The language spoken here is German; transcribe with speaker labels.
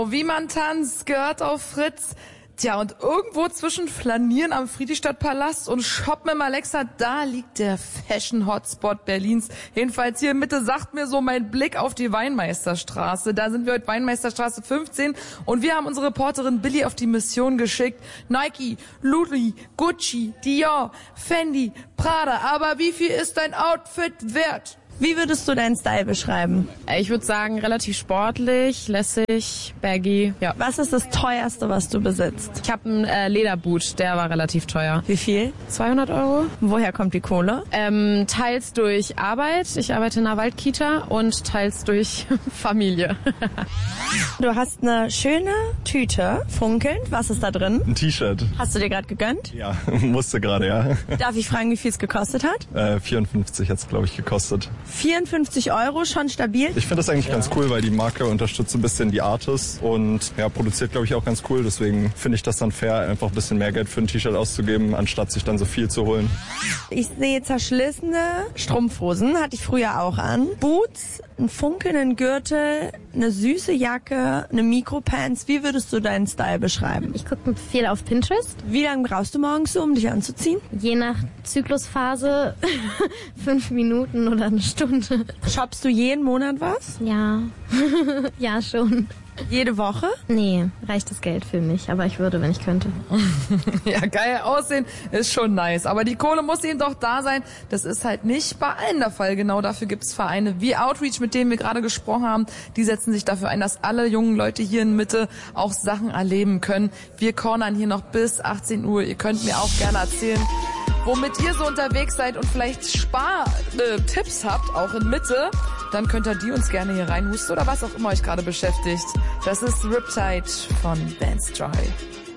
Speaker 1: Wie man tanzt, gehört auf Fritz. Tja, und irgendwo zwischen Flanieren am Friedrichstadtpalast und Shoppen im Alexa, da liegt der Fashion-Hotspot Berlins. Jedenfalls hier in Mitte sagt mir so mein Blick auf die Weinmeisterstraße. Da sind wir heute Weinmeisterstraße 15 und wir haben unsere Reporterin Billy auf die Mission geschickt. Nike, Louis, Gucci, Dior, Fendi, Prada. Aber wie viel ist dein Outfit wert?
Speaker 2: Wie würdest du deinen Style beschreiben?
Speaker 3: Ich würde sagen, relativ sportlich, lässig, baggy, ja.
Speaker 2: Was ist das teuerste, was du besitzt?
Speaker 3: Ich habe einen Lederboot, der war relativ teuer.
Speaker 2: Wie viel?
Speaker 3: 200 Euro.
Speaker 2: Woher kommt die Kohle?
Speaker 3: Teils durch Arbeit, ich arbeite in einer Waldkita, und teils durch Familie.
Speaker 2: Du hast eine schöne Tüte, funkelnd. Was ist da drin?
Speaker 4: Ein T-Shirt.
Speaker 2: Hast du dir gerade gegönnt?
Speaker 4: Ja, musste gerade, ja.
Speaker 2: Darf ich fragen, wie viel es gekostet hat?
Speaker 4: 54 hat's, glaube ich, gekostet.
Speaker 2: 54 Euro, schon stabil?
Speaker 4: Ich finde das eigentlich ganz cool, weil die Marke unterstützt ein bisschen die Artists und ja, produziert, glaube ich, auch ganz cool. Deswegen finde ich das dann fair, einfach ein bisschen mehr Geld für ein T-Shirt auszugeben, anstatt sich dann so viel zu holen.
Speaker 2: Ich sehe zerschlissene Strumpfhosen, hatte ich früher auch an. Boots, einen funkelnden Gürtel, eine süße Jacke, eine Mikropants. Wie würdest du deinen Style beschreiben?
Speaker 5: Ich gucke viel auf Pinterest.
Speaker 2: Wie lange brauchst du morgens so, um dich anzuziehen?
Speaker 5: Je nach Zyklusphase 5 Minuten oder eine Stunde.
Speaker 2: Shoppst du jeden Monat was?
Speaker 5: Ja, ja schon.
Speaker 2: Jede Woche?
Speaker 5: Nee, reicht das Geld für mich, aber ich würde, wenn ich könnte.
Speaker 1: Ja, geil aussehen ist schon nice, aber die Kohle muss eben doch da sein. Das ist halt nicht bei allen der Fall. Genau dafür gibt es Vereine wie Outreach, mit denen wir gerade gesprochen haben. Die setzen sich dafür ein, dass alle jungen Leute hier in Mitte auch Sachen erleben können. Wir cornern hier noch bis 18 Uhr. Ihr könnt mir auch gerne erzählen, womit ihr so unterwegs seid und vielleicht Spar-Tipps habt, auch in Mitte, dann könnt ihr die uns gerne hier reinhusten oder was auch immer euch gerade beschäftigt. Das ist Riptide von Dance Joy.